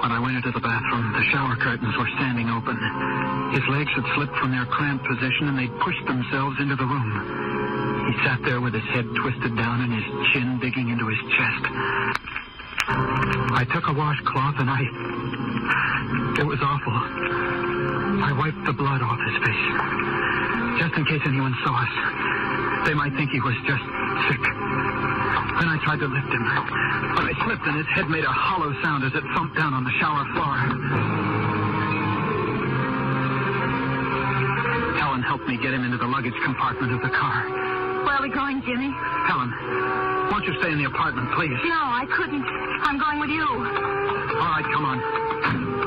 When I went into the bathroom, the shower curtains were standing open. His legs had slipped from their cramped position, and they'd pushed themselves into the room. He sat there with his head twisted down and his chin digging into his chest. I took a washcloth, and it was awful. I wiped the blood off his face, just in case anyone saw us. They might think he was just sick. Then I tried to lift him, but I slipped and his head made a hollow sound as it thumped down on the shower floor. Helen helped me get him into the luggage compartment of the car. Where are we going, Jimmy? Helen, won't you stay in the apartment, please? No, I couldn't. I'm going with you. All right, come on.